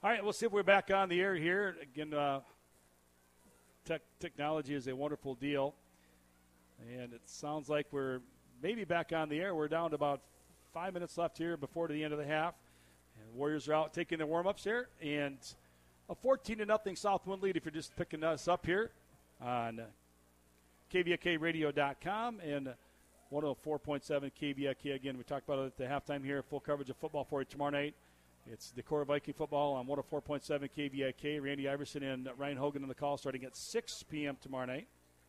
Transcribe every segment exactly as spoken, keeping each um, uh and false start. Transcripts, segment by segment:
All right, we'll see if we're back on the air here. Again, uh, tech, technology is a wonderful deal. And it sounds like we're maybe back on the air. We're down to about five minutes left here before the end of the half. And the Warriors are out taking their warm-ups here. And a fourteen to nothing Southwind lead if you're just picking us up here on K V I K radio dot com and one oh four point seven K V I K. Again, we talked about it at the halftime here. Full coverage of football for you tomorrow night. It's Decorah Viking football on one oh four point seven K V I K. Randy Iverson and Ryan Hogan on the call starting at six p.m. tomorrow night.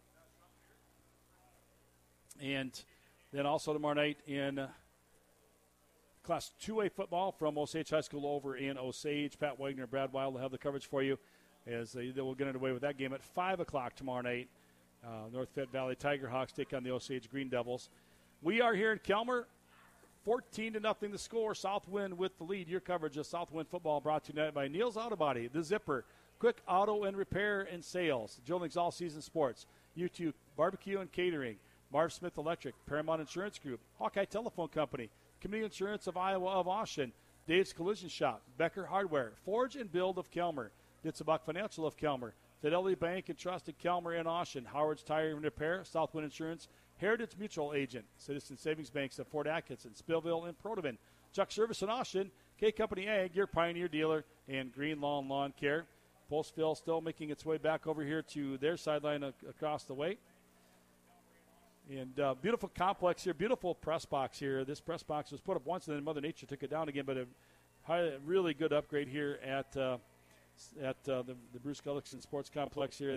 And then also tomorrow night in uh, Class two A football from Osage High School over in Osage. Pat Wagner and Brad Wild will have the coverage for you as they, they will get underway with that game at five o'clock tomorrow night. Uh, North Fayette Valley Tiger Hawks take on the Osage Green Devils. We are here in Kelmer. fourteen to nothing the score. Southwind with the lead. Your coverage of Southwind football brought to you tonight by Neil's Auto Body, The Zipper, Quick Auto and Repair and Sales, Joling's All Season Sports, U two Barbecue and Catering, Marv Smith Electric, Paramount Insurance Group, Hawkeye Telephone Company, Community Insurance of Iowa of Austin, Dave's Collision Shop, Becker Hardware, Forge and Build of Kelmer, Ditzebach Financial of Kelmer, Fidelity Bank and Trust of Kelmer and Austin, Howard's Tire and Repair, Southwind Insurance, Heritage Mutual Agent, Citizen Savings Banks of Fort Atkinson, Spillville, and Protivin, Chuck Service in Austin, K Company Ag, your Pioneer Dealer, and Green Lawn Lawn Care. Postville still making its way back over here to their sideline a- across the way. And uh, beautiful complex here, beautiful press box here. This press box was put up once, and then Mother Nature took it down again. But a high, really good upgrade here at uh, at uh, the, the Bruce Gullickson Sports Complex here.